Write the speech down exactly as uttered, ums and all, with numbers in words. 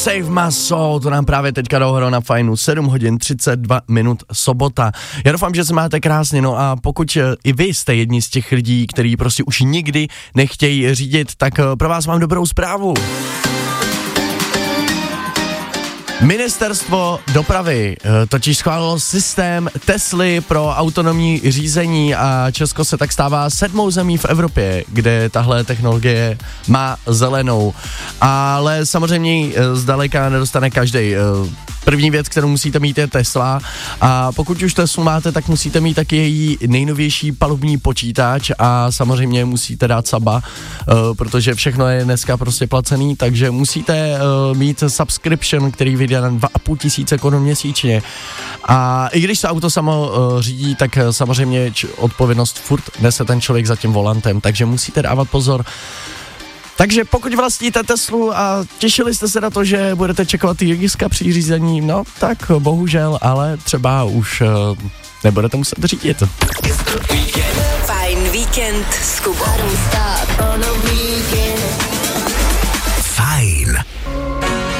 Save My Soul, to nám právě teďka dohro na fajnu, sedm hodin třicet dva minut sobota. Já doufám, že se máte krásně, no a pokud i vy jste jedni z těch lidí, kteří prostě už nikdy nechtějí řídit, tak pro vás mám dobrou zprávu. Ministerstvo dopravy totiž schválilo systém Tesly pro autonomní řízení a Česko se tak stává sedmou zemí v Evropě, kde tahle technologie má zelenou. Ale samozřejmě zdaleka nedostane každej. První věc, kterou musíte mít, je Tesla a pokud už Teslu máte, tak musíte mít taky její nejnovější palubní počítač a samozřejmě musíte dát saba, protože všechno je dneska prostě placený, takže musíte mít subscription, který vyjde na dva a půl tisíce korun měsíčně. A i když se auto samo řídí, tak samozřejmě odpovědnost furt nese ten člověk za tím volantem, takže musíte dávat pozor. Takže pokud vlastníte Teslu a těšili jste se na to, že budete čekovat jiska při řízení, no tak bohužel, ale třeba už uh, nebudete muset řídit. Fajn víkend s Kubou.